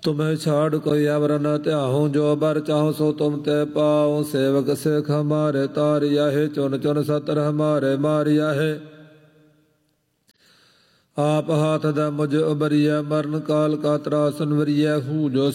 तुम्हें छाड़ कोई अवर न त्याहूँ, जो बर चाहूँ सो तुम ते पाऊँ। सेवक सिख हमारे तारिया है, चुन चुन सतर हमारे मारिया है। आप हाथ द मुझ उबरिया, मरण काल का त्रासन वरिया हूँ। जो